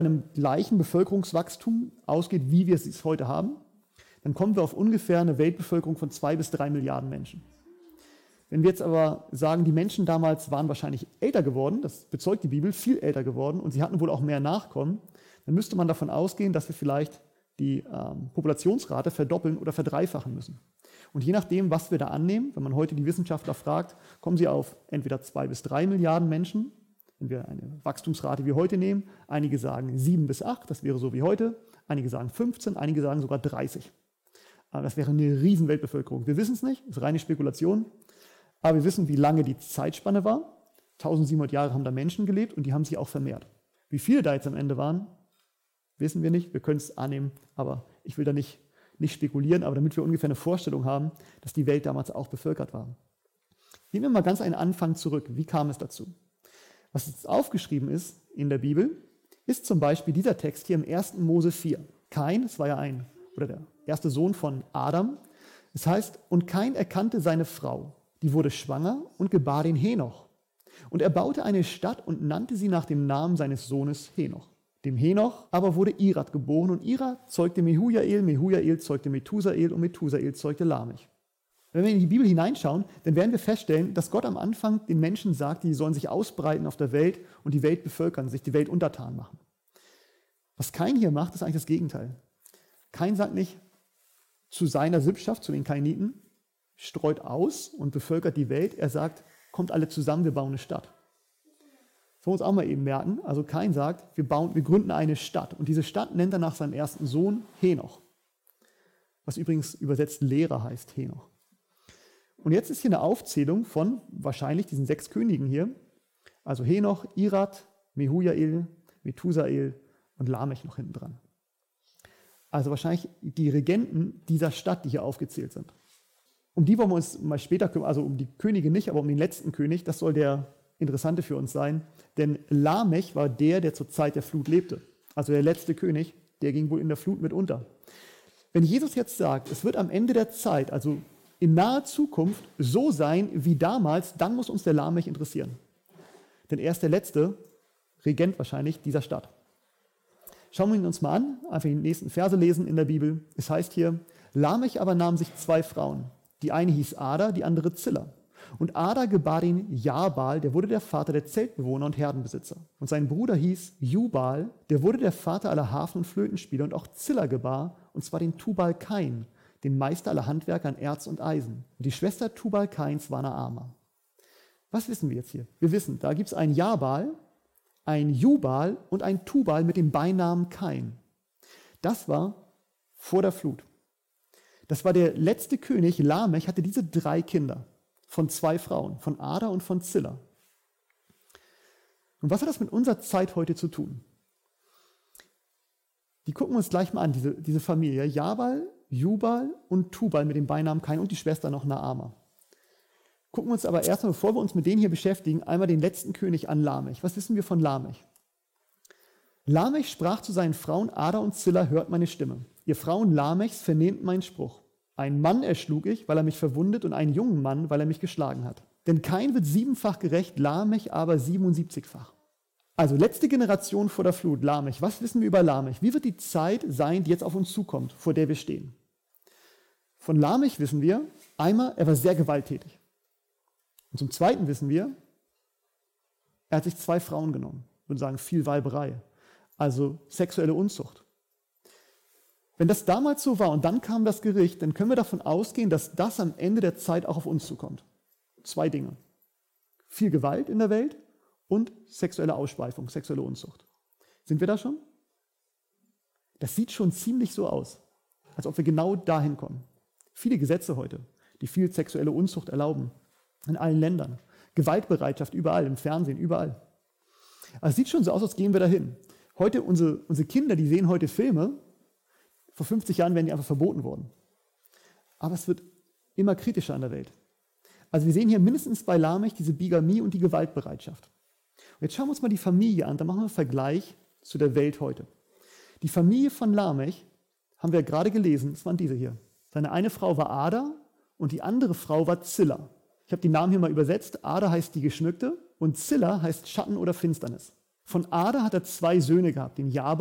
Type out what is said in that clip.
einem gleichen Bevölkerungswachstum ausgeht, wie wir es heute haben, dann kommen wir auf ungefähr eine Weltbevölkerung von 2 bis 3 Milliarden Menschen. Wenn wir jetzt aber sagen, die Menschen damals waren wahrscheinlich älter geworden, das bezeugt die Bibel, viel älter geworden und sie hatten wohl auch mehr Nachkommen, dann müsste man davon ausgehen, dass wir vielleicht die Populationsrate verdoppeln oder verdreifachen müssen. Und je nachdem, was wir da annehmen, wenn man heute die Wissenschaftler fragt, kommen sie auf entweder 2 bis 3 Milliarden Menschen, wenn wir eine Wachstumsrate wie heute nehmen. Einige sagen 7 bis 8, das wäre so wie heute. Einige sagen 15, einige sagen sogar 30. Aber das wäre eine riesen Weltbevölkerung. Wir wissen es nicht, das ist reine Spekulation. Aber wir wissen, wie lange die Zeitspanne war. 1700 Jahre haben da Menschen gelebt und die haben sich auch vermehrt. Wie viele da jetzt am Ende waren, wissen wir nicht. Wir können es annehmen, aber ich will da nicht spekulieren, aber damit wir ungefähr eine Vorstellung haben, dass die Welt damals auch bevölkert war. Gehen wir mal ganz einen Anfang zurück. Wie kam es dazu? Was jetzt aufgeschrieben ist in der Bibel, ist zum Beispiel dieser Text hier im 1. Mose 4. Kain, das war ja der erste Sohn von Adam. Es heißt, und Kain erkannte seine Frau, die wurde schwanger und gebar den Henoch. Und er baute eine Stadt und nannte sie nach dem Namen seines Sohnes Henoch. Dem Henoch aber wurde Irad geboren und Irad zeugte Mehujael, Mehujael zeugte Methusael und Methusael zeugte Lamech. Wenn wir in die Bibel hineinschauen, dann werden wir feststellen, dass Gott am Anfang den Menschen sagt, die sollen sich ausbreiten auf der Welt und die Welt bevölkern, sich die Welt untertan machen. Was Kain hier macht, ist eigentlich das Gegenteil. Kain sagt nicht zu seiner Sippschaft, zu den Kainiten, streut aus und bevölkert die Welt. Er sagt, kommt alle zusammen, wir bauen eine Stadt. Das wollen wir uns auch mal eben merken. Also Kain sagt, wir gründen eine Stadt. Und diese Stadt nennt er nach seinem ersten Sohn Henoch. Was übrigens übersetzt Lehrer heißt, Henoch. Und jetzt ist hier eine Aufzählung von wahrscheinlich diesen 6 Königen hier. Also Henoch, Irad, Mehujael, Methusael und Lamech noch hinten dran. Also wahrscheinlich die Regenten dieser Stadt, die hier aufgezählt sind. Um die wollen wir uns mal später kümmern, also um die Könige nicht, aber um den letzten König, das soll der Interessante für uns sein. Denn Lamech war der zur Zeit der Flut lebte. Also der letzte König, der ging wohl in der Flut mit unter. Wenn Jesus jetzt sagt, es wird am Ende der Zeit, also in naher Zukunft, so sein wie damals, dann muss uns der Lamech interessieren. Denn er ist der letzte Regent wahrscheinlich dieser Stadt. Schauen wir ihn uns mal an, einfach die nächsten Verse lesen in der Bibel. Es heißt hier, Lamech aber nahm sich 2 Frauen. Die eine hieß Ada, die andere Zilla. Und Ada gebar den Jabal, der wurde der Vater der Zeltbewohner und Herdenbesitzer. Und sein Bruder hieß Jubal, der wurde der Vater aller Harfen- und Flötenspieler und auch Zilla gebar, und zwar den Tubal Kain, den Meister aller Handwerker an Erz und Eisen. Und die Schwester Tubal Kains war Naama. Was wissen wir jetzt hier? Wir wissen, da gibt es einen Jabal, ein Jubal und ein Tubal mit dem Beinamen Kain. Das war vor der Flut. Das war der letzte König. Lamech hatte diese 3 Kinder von 2 Frauen, von Ada und von Zilla. Und was hat das mit unserer Zeit heute zu tun? Die gucken wir uns gleich mal an, diese Familie. Jabal, Jubal und Tubal mit dem Beinamen Kain und die Schwester noch Naama. Gucken wir uns aber erstmal, bevor wir uns mit denen hier beschäftigen, einmal den letzten König an, Lamech. Was wissen wir von Lamech? Lamech sprach zu seinen Frauen, Ada und Zilla, hört meine Stimme. Ihr Frauen Lamechs vernehmt meinen Spruch. Einen Mann erschlug ich, weil er mich verwundet, und einen jungen Mann, weil er mich geschlagen hat. Denn Kain wird 7-fach gerecht, Lamech aber 77-fach. Also letzte Generation vor der Flut, Lamech. Was wissen wir über Lamech? Wie wird die Zeit sein, die jetzt auf uns zukommt, vor der wir stehen? Von Lamech wissen wir, einmal, er war sehr gewalttätig. Und zum Zweiten wissen wir, er hat sich 2 Frauen genommen. Ich würde sagen, viel Weiberei. Also sexuelle Unzucht. Wenn das damals so war und dann kam das Gericht, dann können wir davon ausgehen, dass das am Ende der Zeit auch auf uns zukommt. 2 Dinge. Viel Gewalt in der Welt und sexuelle Ausschweifung, sexuelle Unzucht. Sind wir da schon? Das sieht schon ziemlich so aus, als ob wir genau dahin kommen. Viele Gesetze heute, die viel sexuelle Unzucht erlauben, in allen Ländern. Gewaltbereitschaft überall, im Fernsehen, überall. Also es sieht schon so aus, als gehen wir dahin. Heute, unsere Kinder, die sehen heute Filme. Vor 50 Jahren wären die einfach verboten worden. Aber es wird immer kritischer an der Welt. Also wir sehen hier mindestens bei Lamech diese Bigamie und die Gewaltbereitschaft. Und jetzt schauen wir uns mal die Familie an, da machen wir einen Vergleich zu der Welt heute. Die Familie von Lamech haben wir gerade gelesen, das waren diese hier. Seine eine Frau war Ada und die andere Frau war Zilla. Ich habe die Namen hier mal übersetzt. Ada heißt die Geschmückte und Zilla heißt Schatten oder Finsternis. Von Ada hat er 2 Söhne gehabt, den Jabal